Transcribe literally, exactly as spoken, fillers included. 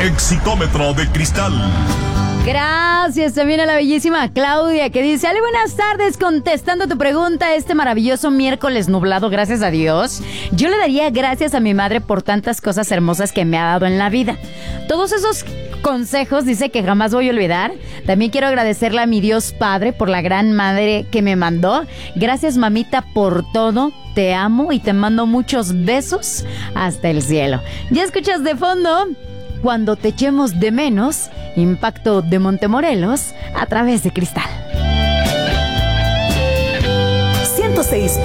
Exitómetro de Cristal. Gracias también a la bellísima Claudia, que dice: Ale, buenas tardes, contestando tu pregunta este maravilloso miércoles nublado, gracias a Dios. Yo le daría gracias a mi madre por tantas cosas hermosas que me ha dado en la vida. Todos esos consejos dice que jamás voy a olvidar. También quiero agradecerle a mi Dios Padre por la gran madre que me mandó. Gracias, mamita, por todo. Te amo y te mando muchos besos hasta el cielo. Ya escuchas de fondo Cuando te echemos de menos, Impacto de Montemorelos a través de Cristal. ciento seis